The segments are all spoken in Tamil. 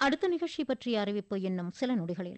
அடுத்த நிகழ்ச்சி பற்றிய அறிவிப்பு இன்னும் சில நொடிகளில்.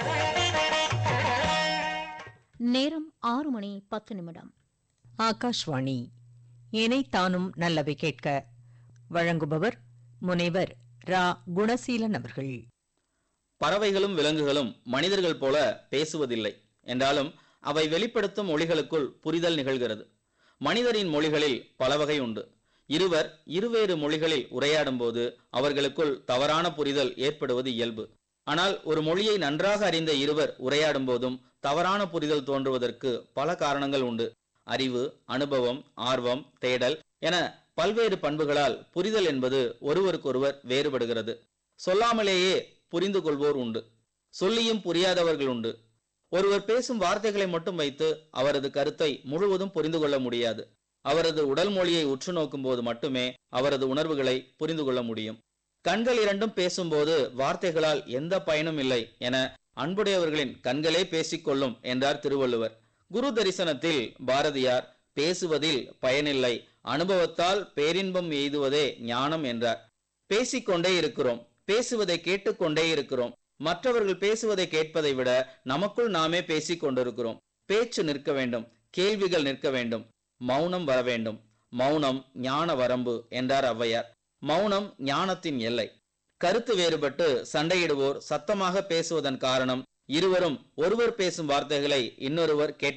நேரம் 6:10. ஆகாஷ்வாணி. இணைத்தானும் நல்லவை கேட்க. வழங்குபவர் முனைவர் ரா. குணசீலன் அவர்கள். பறவைகளும் விலங்குகளும் மனிதர்கள் போல பேசுவதில்லை என்றாலும் அவை வெளிப்படுத்தும் மொழிகளுக்குள் புரிதல் நிகழ்கிறது. மனிதரின் மொழிகளில் பல வகை உண்டு. இருவர் இருவேறு மொழிகளில் உரையாடும் போது அவர்களுக்குள் தவறான புரிதல் ஏற்படுவது இயல்பு. ஆனால் ஒரு மொழியை நன்றாக அறிந்த இருவர் உரையாடும் போதும் தவறான புரிதல் தோன்றுவதற்கு பல காரணங்கள் உண்டு. அறிவு, அனுபவம், ஆர்வம், தேடல் என பல்வேறு பண்புகளால் புரிதல் என்பது ஒருவருக்கொருவர் வேறுபடுகிறது. சொல்லாமலேயே புரிந்து கொள்வோர் உண்டு, சொல்லியும் புரியாதவர்கள் உண்டு. ஒருவர் பேசும் வார்த்தைகளை மட்டும் வைத்து அவரது கருத்தை முழுவதும் புரிந்து கொள்ள முடியாது. அவரது உடல் மொழியை உற்று நோக்கும் போது மட்டுமே அவரது உணர்வுகளை புரிந்து கொள்ள முடியும். கண்கள் இரண்டும் பேசும்போது வார்த்தைகளால் எந்த பயனும் இல்லை என அன்புடையவர்களின் கண்களே பேசிக்கொள்ளும் என்றார் திருவள்ளுவர். குரு தரிசனத்தில் பாரதியார் பேசுவதில் பயனில்லை, அனுபவத்தால் பேரின்பம் எய்துவதே ஞானம் என்றார். பேசிக்கொண்டே இருக்கிறோம், பேசுவதை கேட்டுக்கொண்டே இருக்கிறோம். மற்றவர்கள் பேசுவதை கேட்பதை விட நமக்குள் நாமே பேசிக் கொண்டிருக்கிறோம். பேச்சு நிற்க வேண்டும், கேள்விகள் நிற்க வேண்டும், மௌனம் வர வேண்டும். மௌனம் ஞான வரம்பு என்றார் ஔவையார். மௌனம் ஞானத்தின் எல்லை. கருத்து வேறுபட்டு சண்டையிடுவோர் சத்தமாக பேசுவதன் காரணம் இருவரும் ஒருவர் பேசும் வார்த்தைகளை இன்னொருவர் கேட்க